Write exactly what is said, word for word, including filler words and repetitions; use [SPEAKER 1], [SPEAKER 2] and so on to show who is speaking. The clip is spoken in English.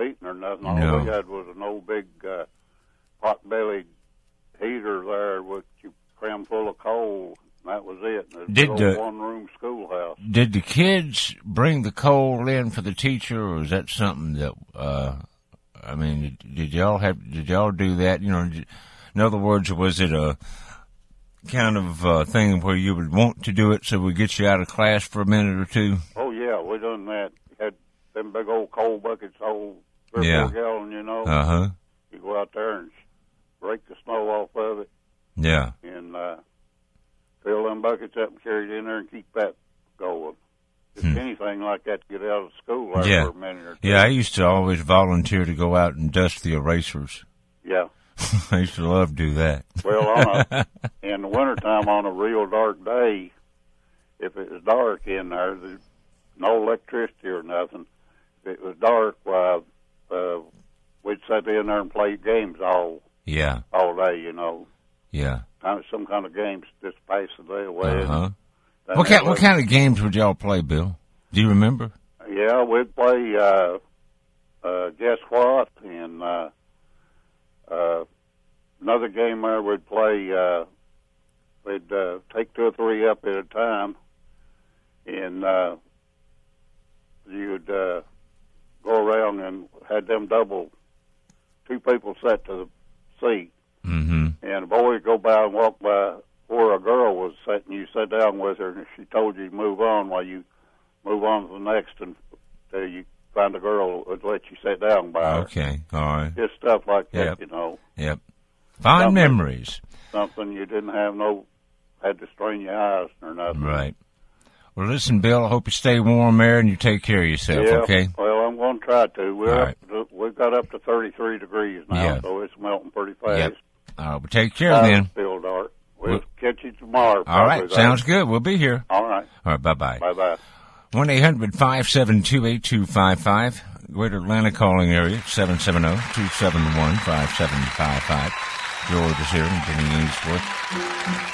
[SPEAKER 1] heating or nothing. All
[SPEAKER 2] No.
[SPEAKER 1] we had was an old big uh, pot-bellied heater there with you crammed full of coal. And that was it. And it was
[SPEAKER 2] Did
[SPEAKER 1] a
[SPEAKER 2] the-
[SPEAKER 1] little one-room schoolhouse.
[SPEAKER 2] Did the kids bring the coal in for the teacher, or was that something that, uh, I mean, did, did y'all have, did y'all do that? You know, did, in other words, was it a kind of uh, thing where you would want to do it so we get you out of class for a minute or two?
[SPEAKER 1] Oh, yeah, we done that. Had them big old coal buckets, old three or
[SPEAKER 2] Yeah.
[SPEAKER 1] four gallon, you know.
[SPEAKER 2] Uh-huh.
[SPEAKER 1] You go out there and break the snow off of it
[SPEAKER 2] Yeah.
[SPEAKER 1] and uh, fill them buckets up and carry it in there and keep that going. Just
[SPEAKER 2] Hmm.
[SPEAKER 1] anything like that to get out of school there
[SPEAKER 2] Yeah.
[SPEAKER 1] for a minute or two.
[SPEAKER 2] Yeah, I used to always volunteer to go out and dust the erasers.
[SPEAKER 1] Yeah.
[SPEAKER 2] I used to love to do that.
[SPEAKER 1] Well, on a, in the wintertime on a real dark day, if it was dark in there, there's no electricity or nothing. If it was dark, why, uh, we'd sit in there and play games all
[SPEAKER 2] Yeah,
[SPEAKER 1] all day, you know.
[SPEAKER 2] yeah.
[SPEAKER 1] Kind of some kind of games just pass the day away.
[SPEAKER 2] Uh-huh.
[SPEAKER 1] And
[SPEAKER 2] What
[SPEAKER 1] that
[SPEAKER 2] kind, what
[SPEAKER 1] was-
[SPEAKER 2] kind of games would y'all play, Bill? Do you remember?
[SPEAKER 1] Yeah, we'd play uh, uh, Guess What, and uh, uh, another game there we'd play, uh, we'd uh, take two or three up at a time, and uh, you'd uh, go around and had them double, two people set to the seat,
[SPEAKER 2] Mm-hmm.
[SPEAKER 1] and a boy would go by and walk by where a girl was sitting. You sit down with her, and if she told you to move on, while you move on to the next until you find a girl that would let you sit down by her.
[SPEAKER 2] Okay, all right.
[SPEAKER 1] Just stuff like that,
[SPEAKER 2] Yep.
[SPEAKER 1] you know.
[SPEAKER 2] Yep. Fond
[SPEAKER 1] Something-
[SPEAKER 2] memories.
[SPEAKER 1] Something you didn't have no, had to strain your eyes or nothing.
[SPEAKER 2] Right. Well, listen, Bill, I hope you stay warm there and you take care of yourself,
[SPEAKER 1] Yeah,
[SPEAKER 2] okay?
[SPEAKER 1] well, I'm going to try to. We're
[SPEAKER 2] All
[SPEAKER 1] up
[SPEAKER 2] right.
[SPEAKER 1] to, we've got up to thirty-three degrees now,
[SPEAKER 2] Yeah.
[SPEAKER 1] so it's melting pretty fast.
[SPEAKER 2] Yep. All right, well, take care
[SPEAKER 1] Uh,
[SPEAKER 2] then.
[SPEAKER 1] Still dark. We'll
[SPEAKER 2] Well-
[SPEAKER 1] catch you tomorrow.
[SPEAKER 2] All right,
[SPEAKER 1] probably,
[SPEAKER 2] sounds good. We'll be here.
[SPEAKER 1] All right.
[SPEAKER 2] All right, bye-bye.
[SPEAKER 1] Bye-bye.
[SPEAKER 2] one eight hundred five seven two eight two five five. Greater Atlanta calling area, seven seven zero two seven one five seven five five. George is here in Benny Ainsworth.